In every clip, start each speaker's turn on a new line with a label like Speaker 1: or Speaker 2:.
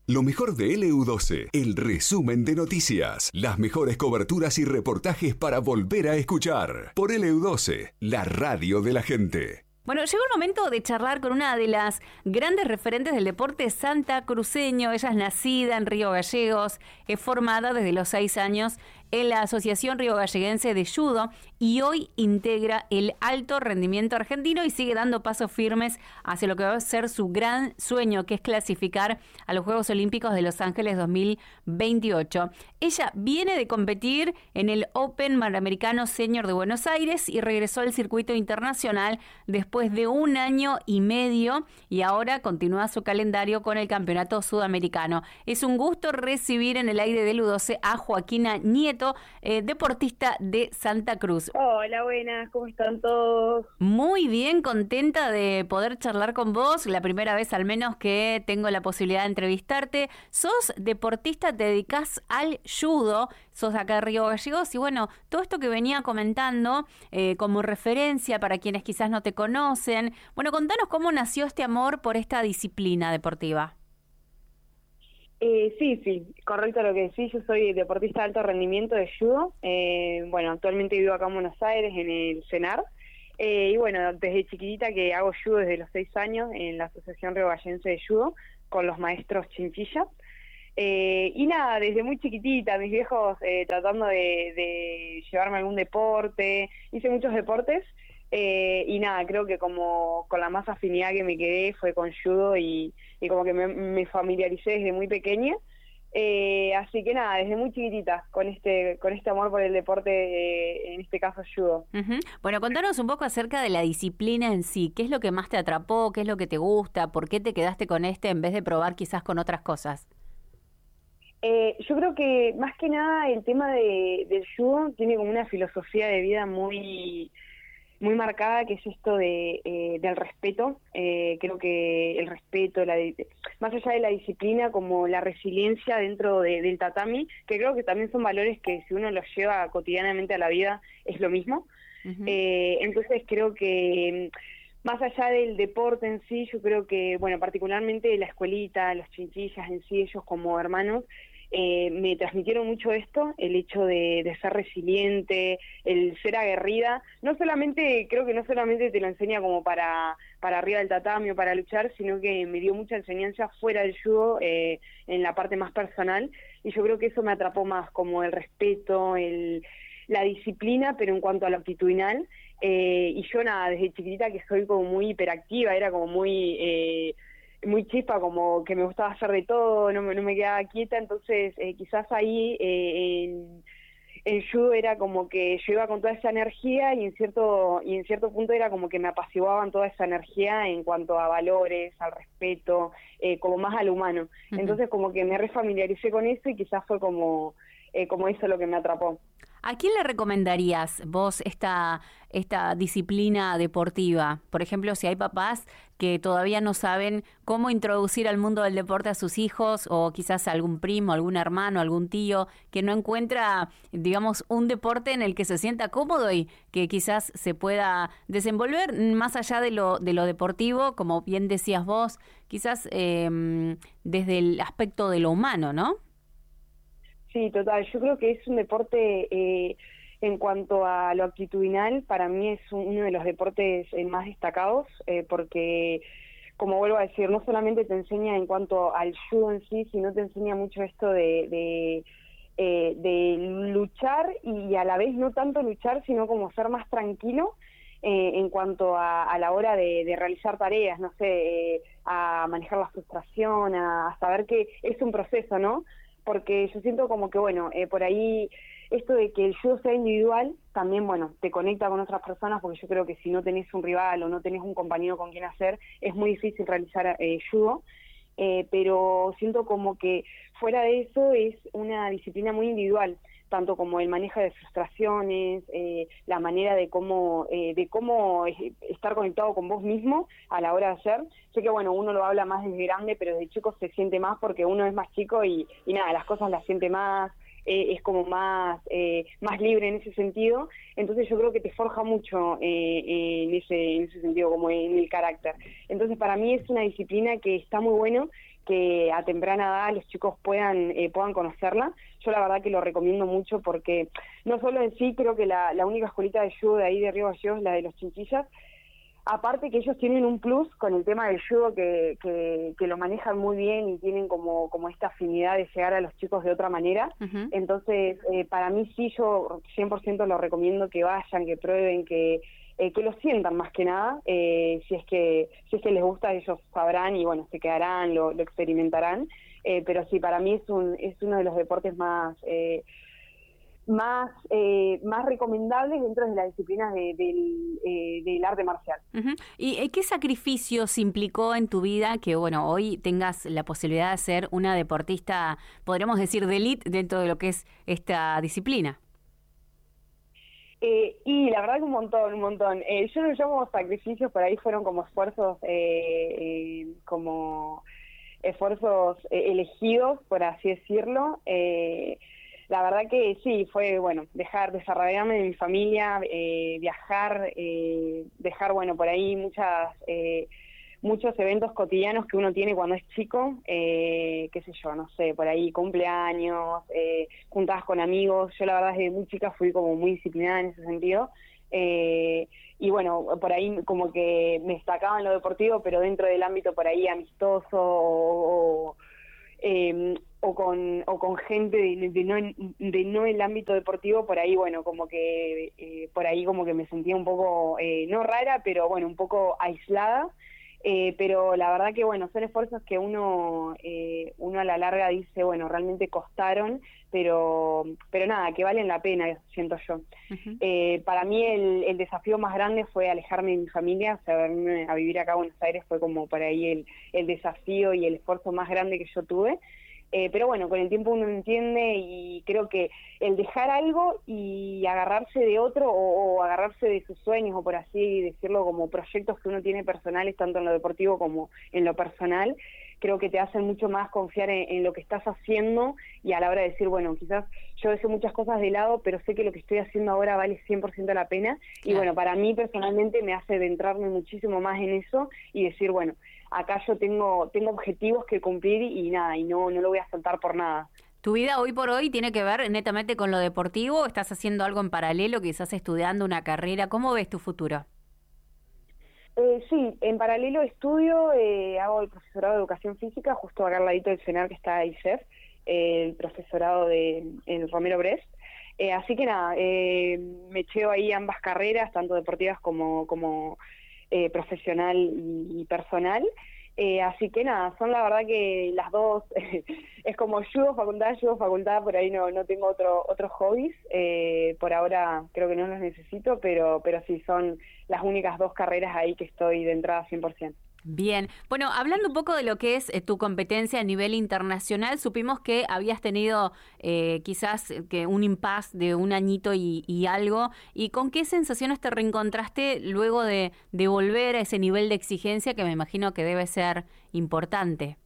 Speaker 1: Lo mejor de LU12, el resumen de noticias, las mejores coberturas y reportajes para volver a escuchar. Por LU12, la radio de la gente.
Speaker 2: Bueno, llegó el momento de charlar con una de las grandes referentes del deporte santacruceño. Ella es nacida en Río Gallegos, es formada desde los 6 años en la Asociación Río Galleguense de Judo y hoy integra el alto rendimiento argentino y sigue dando pasos firmes hacia lo que va a ser su gran sueño, que es clasificar a los Juegos Olímpicos de Los Ángeles 2028. Ella viene de competir en el Open Panamericano Senior de Buenos Aires y regresó al circuito internacional después de 1 año y medio y ahora continúa su calendario con el Campeonato Sudamericano. Es un gusto recibir en el aire de LU12 a Joaquina Nieto, deportista de Santa Cruz.
Speaker 3: Hola, buenas, ¿cómo están todos?
Speaker 2: Muy bien, contenta de poder charlar con vos, la primera vez al menos que tengo la posibilidad de entrevistarte. Sos deportista, te dedicás al judo, sos acá de Río Gallegos y bueno, todo esto que venía comentando como referencia para quienes quizás no te conocen. Bueno, contanos cómo nació este amor por esta disciplina deportiva.
Speaker 3: Sí, correcto lo que decís. Yo soy deportista de alto rendimiento de judo. Bueno, actualmente vivo acá en Buenos Aires, en el CENAR. Y bueno, desde chiquitita que hago judo desde los 6 años en la Asociación Río Galleguense de Judo con los maestros Chinchilla. Y nada, desde muy chiquitita, mis viejos tratando de llevarme a algún deporte. Hice muchos deportes. Y nada, creo que como con la más afinidad que me quedé fue con judo y como que me familiaricé desde muy pequeña. Así que nada, desde muy chiquitita con este amor por el deporte, en este caso judo.
Speaker 2: Uh-huh. Bueno, contanos un poco acerca de la disciplina en sí. ¿Qué es lo que más te atrapó? ¿Qué es lo que te gusta? ¿Por qué te quedaste con en vez de probar quizás con otras cosas?
Speaker 3: Yo creo que más que nada el tema del judo tiene como una filosofía de vida muy marcada, que es esto del respeto. Creo que el respeto, más allá de la disciplina, como la resiliencia dentro del tatami, que creo que también son valores que si uno los lleva cotidianamente a la vida es lo mismo. Uh-huh. Entonces creo que más allá del deporte en sí, yo creo que, bueno, particularmente la escuelita, los chinchillas en sí, ellos como hermanos, me transmitieron mucho esto, el hecho de ser resiliente, el ser aguerrida. Creo que no solamente te lo enseña como para arriba del tatami o para luchar, sino que me dio mucha enseñanza fuera del judo, en la parte más personal, y yo creo que eso me atrapó más, como el respeto, la disciplina, pero en cuanto a lo actitudinal. Y yo nada, desde chiquitita que soy como muy hiperactiva, era como muy chispa, como que me gustaba hacer de todo, no me quedaba quieta. Entonces quizás ahí en judo era como que yo iba con toda esa energía y en cierto punto era como que me apaciguaban toda esa energía en cuanto a valores, al respeto, como más al humano. Uh-huh. Entonces como que me refamiliaricé con eso y quizás fue como eso lo que me atrapó.
Speaker 2: ¿A quién le recomendarías vos esta disciplina deportiva? Por ejemplo, si hay papás que todavía no saben cómo introducir al mundo del deporte a sus hijos, o quizás algún primo, algún hermano, algún tío que no encuentra, digamos, un deporte en el que se sienta cómodo y que quizás se pueda desenvolver más allá de lo deportivo, como bien decías vos, quizás desde el aspecto de lo humano, ¿no?
Speaker 3: Sí, total. Yo creo que es un deporte, en cuanto a lo actitudinal, para mí es uno de los deportes más destacados, porque, como vuelvo a decir, no solamente te enseña en cuanto al judo en sí, sino te enseña mucho esto de luchar, y a la vez no tanto luchar, sino como ser más tranquilo en cuanto a la hora de realizar tareas, no sé, a manejar la frustración, a saber que es un proceso, ¿no? Porque yo siento como que, bueno, por ahí esto de que el judo sea individual también, bueno, te conecta con otras personas, porque yo creo que si no tenés un rival o no tenés un compañero con quien hacer, es muy difícil realizar judo. Pero siento como que fuera de eso es una disciplina muy individual, tanto como el manejo de frustraciones, la manera de cómo estar conectado con vos mismo a la hora de hacer. Sé que, bueno, uno lo habla más desde grande, pero desde chico se siente más porque uno es más chico y nada, las cosas las siente más, es como más libre en ese sentido. Entonces yo creo que te forja mucho en ese sentido, como en el carácter. Entonces para mí es una disciplina que está muy bueno, que a temprana edad los chicos puedan conocerla. Yo la verdad que lo recomiendo mucho porque no solo en sí, creo que la única escuelita de judo de ahí de Río Gallegos, la de los Chinchillas, aparte que ellos tienen un plus con el tema del judo que lo manejan muy bien y tienen como esta afinidad de llegar a los chicos de otra manera.
Speaker 2: Uh-huh.
Speaker 3: Entonces, para mí sí, yo 100% lo recomiendo que vayan, que prueben, que lo sientan más que nada. Si es que les gusta, ellos sabrán y bueno, se quedarán, lo experimentarán. Pero sí, para mí es uno de los deportes más recomendables dentro de las disciplinas del arte marcial.
Speaker 2: Uh-huh. ¿Y qué sacrificios implicó en tu vida que, bueno, hoy tengas la posibilidad de ser una deportista, podríamos decir, de élite dentro de lo que es esta disciplina?
Speaker 3: Y la verdad que un montón. Yo no llamo sacrificios, por ahí fueron como esfuerzos, elegidos, por así decirlo. La verdad que sí, fue, bueno, desarrollarme de mi familia, viajar, dejar, bueno, por ahí muchos eventos cotidianos que uno tiene cuando es chico, qué sé yo, no sé, por ahí cumpleaños, juntadas con amigos. Yo la verdad desde muy chica fui como muy disciplinada en ese sentido. Y bueno, por ahí como que me destacaba en lo deportivo, pero dentro del ámbito por ahí amistoso o con gente de no el ámbito deportivo, por ahí bueno, como que me sentía un poco, no rara, pero bueno, un poco aislada. Pero la verdad que bueno, son esfuerzos que uno a la larga dice, bueno, realmente costaron, pero nada, que valen la pena, siento yo. Uh-huh. Para mí el desafío más grande fue alejarme de mi familia, o sea, venirme a vivir acá a Buenos Aires fue como por ahí el desafío y el esfuerzo más grande que yo tuve. Pero bueno, con el tiempo uno entiende y creo que el dejar algo y agarrarse de otro o agarrarse de sus sueños, o por así decirlo, como proyectos que uno tiene personales, tanto en lo deportivo como en lo personal, creo que te hacen mucho más confiar en lo que estás haciendo y a la hora de decir, bueno, quizás yo dejé muchas cosas de lado, pero sé que lo que estoy haciendo ahora vale 100% la pena. Claro. Y bueno, para mí personalmente me hace adentrarme muchísimo más en eso y decir, bueno, acá yo tengo objetivos que cumplir y nada, y no lo voy a soltar por nada.
Speaker 2: ¿Tu vida hoy por hoy tiene que ver netamente con lo deportivo? ¿Estás haciendo algo en paralelo, quizás estudiando una carrera? ¿Cómo ves tu futuro?
Speaker 3: Sí, en paralelo estudio, hago el profesorado de Educación Física, justo acá al ladito del CENAR que está ISEF, el profesorado de Romero Brest. Así que nada, me echeo ahí ambas carreras, tanto deportivas como profesional y personal. Así que nada, son la verdad que las dos, es como judo, facultad, por ahí no tengo otros hobbies, por ahora creo que no los necesito, pero sí son las únicas dos carreras ahí que estoy de entrada 100%.
Speaker 2: Bien, bueno, hablando un poco de lo que es tu competencia a nivel internacional, supimos que habías tenido quizás que un impasse de un añito y algo, ¿y con qué sensaciones te reencontraste luego de volver a ese nivel de exigencia que me imagino que debe ser importante?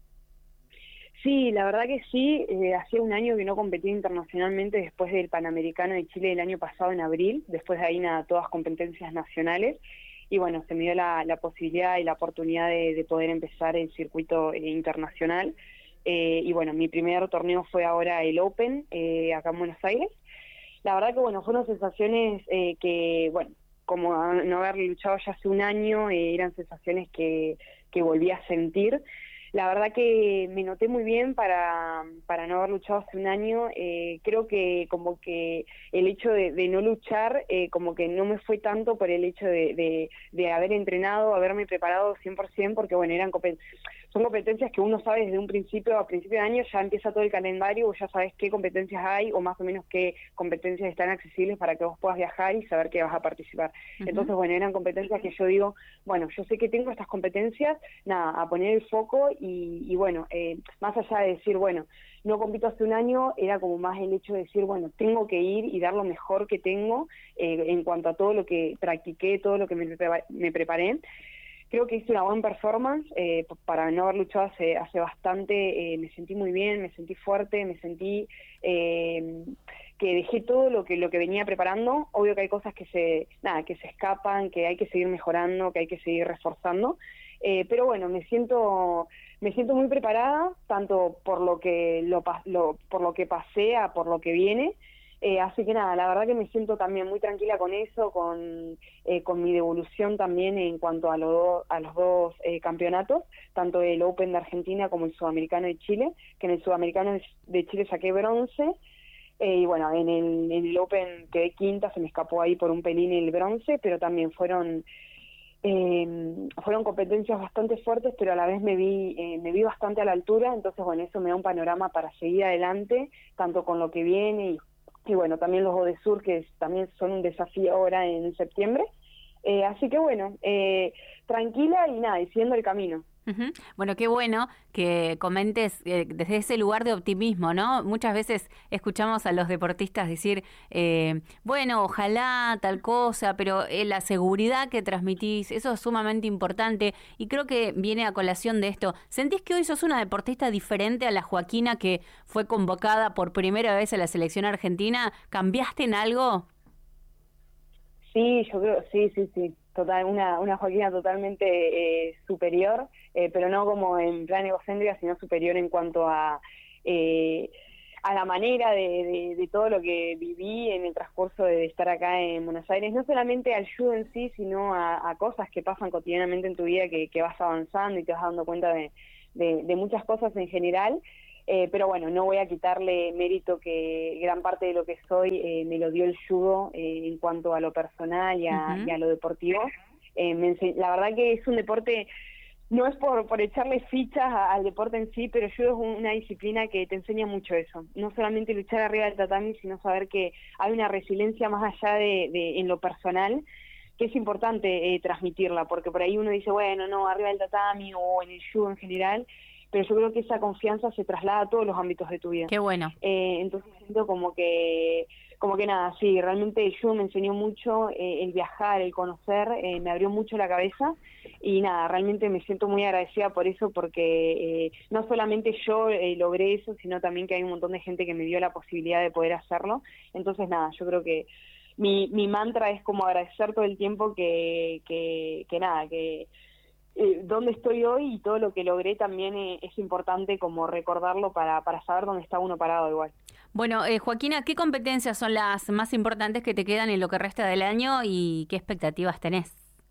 Speaker 3: Sí, la verdad que sí, hacía un año que no competía internacionalmente después del Panamericano de Chile del año pasado en abril, después de ahí nada, todas competencias nacionales. Y bueno, se me dio la posibilidad y la oportunidad de poder empezar el circuito internacional. Y bueno, mi primer torneo fue ahora el Open, acá en Buenos Aires. La verdad que bueno, fueron sensaciones que, bueno, como no haber luchado ya hace un año, eran sensaciones que volví a sentir. La verdad que me noté muy bien para no haber luchado hace un año. Creo que como que el hecho de no luchar, como que no me fue tanto por el hecho de haber entrenado, haberme preparado 100%, porque bueno, son competencias que uno sabe desde un principio, a principio de año ya empieza todo el calendario, ya sabes qué competencias hay o más o menos qué competencias están accesibles para que vos puedas viajar y saber que vas a participar. Uh-huh. Entonces, bueno, eran competencias que yo digo, bueno, yo sé que tengo estas competencias, nada, a poner el foco y bueno, más allá de decir, bueno, no compito hace un año, era como más el hecho de decir, bueno, tengo que ir y dar lo mejor que tengo en cuanto a todo lo que practiqué, todo lo que me preparé. Creo que hice una buena performance, para no haber luchado hace bastante, me sentí muy bien, me sentí fuerte, me sentí que dejé todo lo que venía preparando. Obvio que hay cosas que se escapan, que hay que seguir mejorando, que hay que seguir reforzando, pero bueno, me siento me siento muy preparada, tanto por lo que por lo que pasé a por lo que viene. Así que nada, la verdad que me siento también muy tranquila con eso, con mi devolución también en cuanto a los dos campeonatos, tanto el Open de Argentina como el Sudamericano de Chile, que en el Sudamericano de Chile saqué bronce, y bueno, en el Open quedé quinta, se me escapó ahí por un pelín el bronce, pero también fueron competencias bastante fuertes, pero a la vez me vi bastante a la altura, entonces bueno, eso me da un panorama para seguir adelante, tanto con lo que viene y bueno, también los Odesur, que también son un desafío ahora en septiembre. Así que bueno, tranquila y nada, y siguiendo el camino.
Speaker 2: Uh-huh. Bueno, qué bueno que comentes desde ese lugar de optimismo, ¿no? Muchas veces escuchamos a los deportistas decir, bueno, ojalá tal cosa, pero la seguridad que transmitís, eso es sumamente importante y creo que viene a colación de esto. ¿Sentís que hoy sos una deportista diferente a la Joaquina que fue convocada por primera vez a la selección argentina? ¿Cambiaste en algo?
Speaker 3: Sí, yo creo, sí. Total, una Joaquina totalmente superior, pero no como en plan egocéntrica, sino superior en cuanto a la manera de todo lo que viví en el transcurso de estar acá en Buenos Aires, no solamente al judo en sí, sino a cosas que pasan cotidianamente en tu vida que vas avanzando y te vas dando cuenta de muchas cosas en general. Pero bueno, no voy a quitarle mérito que gran parte de lo que soy me lo dio el judo en cuanto a lo personal y a lo deportivo. La verdad que es un deporte, no es por echarle fichas al deporte en sí, pero el judo es una disciplina que te enseña mucho eso. No solamente luchar arriba del tatami, sino saber que hay una resiliencia más allá de en lo personal, que es importante transmitirla, porque por ahí uno dice, bueno, no, arriba del tatami o en el judo en general, pero yo creo que esa confianza se traslada a todos los ámbitos de tu vida.
Speaker 2: Qué bueno.
Speaker 3: Entonces siento como que nada, sí, realmente el judo me enseñó mucho, el viajar, el conocer, me abrió mucho la cabeza y nada, realmente me siento muy agradecida por eso, porque no solamente yo logré eso, sino también que hay un montón de gente que me dio la posibilidad de poder hacerlo. Entonces nada, yo creo que mi mantra es como agradecer todo el tiempo que dónde estoy hoy y todo lo que logré también es importante como recordarlo para saber dónde está uno parado igual.
Speaker 2: Bueno, Joaquina, ¿qué competencias son las más importantes que te quedan en lo que resta del año y qué expectativas tenés?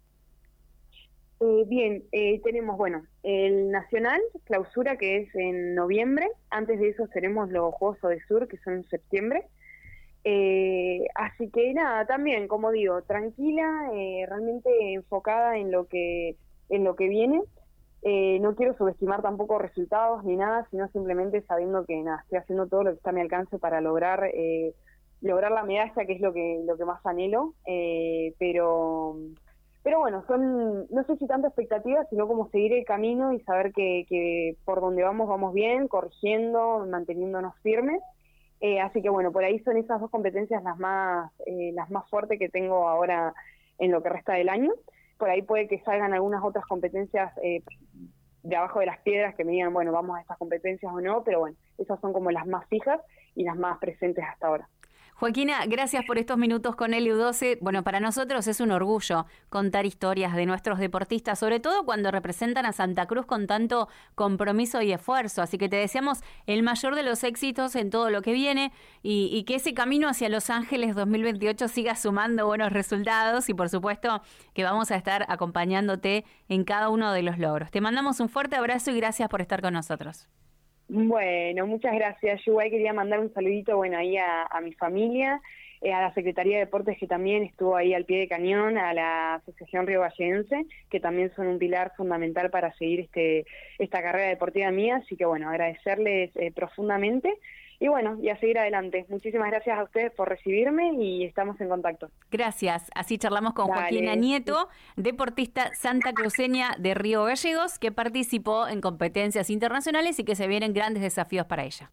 Speaker 3: Bien, tenemos, bueno, el Nacional, clausura, que es en noviembre. Antes de eso tenemos los Juegos Odesur, que son en septiembre. Así que nada, también, como digo, tranquila, realmente enfocada en lo que viene. No quiero subestimar tampoco resultados ni nada, sino simplemente sabiendo que nada, estoy haciendo todo lo que está a mi alcance para lograr la medalla, que es lo que más anhelo, pero bueno, no sé si tanta expectativa, sino como seguir el camino y saber que por donde vamos bien, corrigiendo, manteniéndonos firmes. Así que bueno, por ahí son esas dos competencias las más fuertes que tengo ahora en lo que resta del año. Por ahí puede que salgan algunas otras competencias de abajo de las piedras que me digan, bueno, vamos a estas competencias o no, pero bueno, esas son como las más fijas y las más presentes hasta ahora.
Speaker 2: Joaquina, gracias por estos minutos con LU12. Bueno, para nosotros es un orgullo contar historias de nuestros deportistas, sobre todo cuando representan a Santa Cruz con tanto compromiso y esfuerzo. Así que te deseamos el mayor de los éxitos en todo lo que viene y que ese camino hacia Los Ángeles 2028 siga sumando buenos resultados y por supuesto que vamos a estar acompañándote en cada uno de los logros. Te mandamos un fuerte abrazo y gracias por estar con nosotros.
Speaker 3: Bueno, muchas gracias. Yo igual quería mandar un saludito, ahí a mi familia, a la Secretaría de Deportes que también estuvo ahí al pie de cañón, a la Asociación Río Vallejense, que también son un pilar fundamental para seguir esta carrera deportiva mía, así que bueno, agradecerles profundamente. Y bueno, y a seguir adelante. Muchísimas gracias a ustedes por recibirme y estamos en contacto.
Speaker 2: Gracias. Así charlamos con Joaquina Nieto, deportista santacruceña de Río Gallegos, que participó en competencias internacionales y que se vienen grandes desafíos para ella.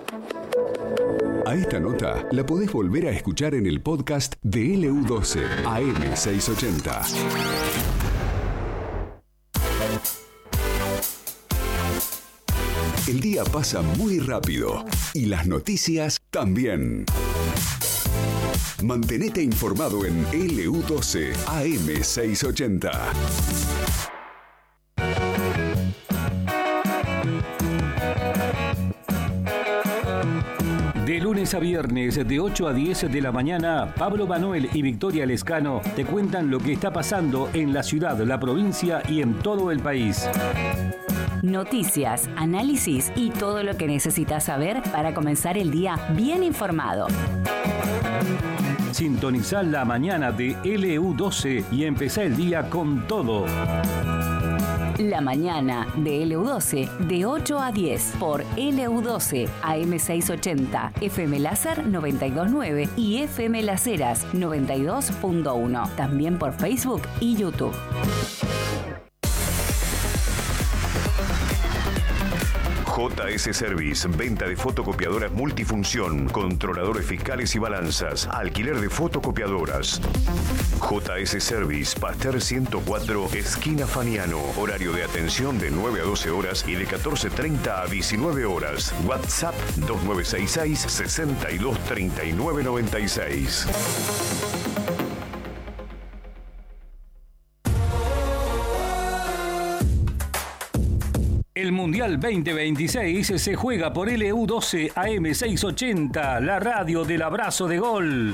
Speaker 1: A esta nota la podés volver a escuchar en el podcast de LU12 AM680. El día pasa muy rápido y las noticias también. Mantenete informado en LU12 AM680.
Speaker 4: lunes a viernes de 8 a 10 de la mañana, Pablo Manuel y Victoria Lescano te cuentan lo que está pasando en la ciudad, la provincia y en todo el país.
Speaker 2: Noticias, análisis y todo lo que necesitas saber para comenzar el día bien informado.
Speaker 4: Sintonizá la mañana de LU12 y empezá el día con todo.
Speaker 2: La mañana de LU12 de 8 a 10 por LU12 AM680, FM Láser 92.9 y FM Las Heras 92.1. También por Facebook y YouTube.
Speaker 1: JS Service, venta de fotocopiadoras multifunción, controladores fiscales y balanzas, alquiler de fotocopiadoras. JS Service, Pasteur 104, esquina Faniano. Horario de atención de 9 a 12 horas y de 14:30 a 19 horas. WhatsApp 2966 62 39 96.
Speaker 4: El Mundial 2026 se juega por LU12 AM680, la radio del abrazo de gol.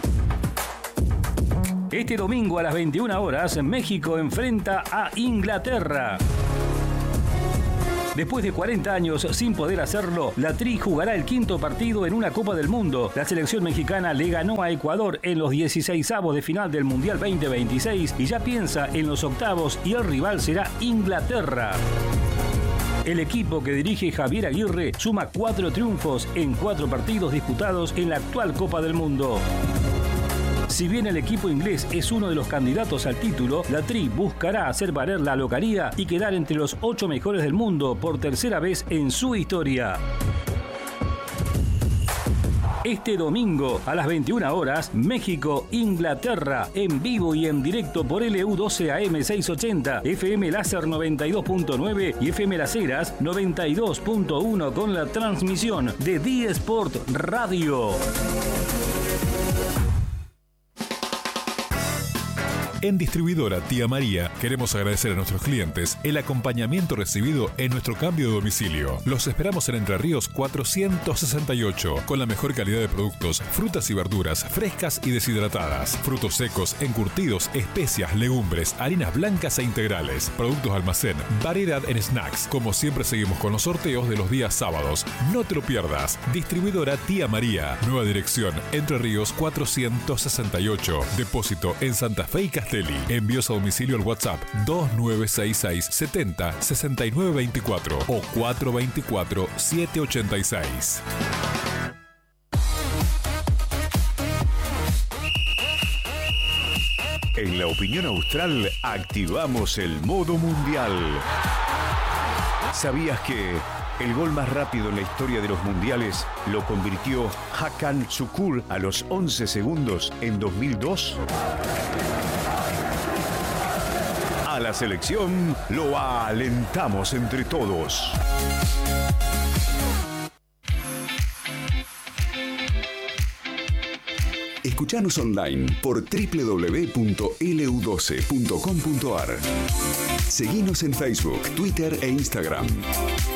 Speaker 4: Este domingo a las 21 horas, México enfrenta a Inglaterra. Después de 40 años sin poder hacerlo, la Tri jugará el quinto partido en una Copa del Mundo. La selección mexicana le ganó a Ecuador en los 16avos de final del Mundial 2026 y ya piensa en los octavos y el rival será Inglaterra. El equipo que dirige Javier Aguirre suma 4 triunfos en 4 partidos disputados en la actual Copa del Mundo. Si bien el equipo inglés es uno de los candidatos al título, la Tri buscará hacer valer la localía y quedar entre los 8 mejores del mundo por tercera vez en su historia. Este domingo a las 21 horas, México-Inglaterra, en vivo y en directo por LU12 AM680, FM Láser 92.9 y FM Las Heras 92.1 con la transmisión de D-Sport Radio.
Speaker 5: En Distribuidora Tía María queremos agradecer a nuestros clientes el acompañamiento recibido en nuestro cambio de domicilio. Los esperamos en Entre Ríos 468 con la mejor calidad de productos, frutas y verduras frescas y deshidratadas, frutos secos, encurtidos, especias, legumbres, harinas blancas e integrales, productos de almacén, variedad en snacks. Como siempre seguimos con los sorteos de los días sábados. No te lo pierdas. Distribuidora Tía María. Nueva dirección Entre Ríos 468. Depósito en Santa Fe y Castellón. Envíos a domicilio al WhatsApp 2966 70 6924 o 424 786.
Speaker 1: En la opinión austral activamos el modo mundial. ¿Sabías que el gol más rápido en la historia de los mundiales lo convirtió Hakan Şükür a los 11 segundos en 2002? A la selección lo alentamos entre todos.
Speaker 6: Escuchanos online por www.lu12.com.ar. Seguinos en Facebook, Twitter e Instagram.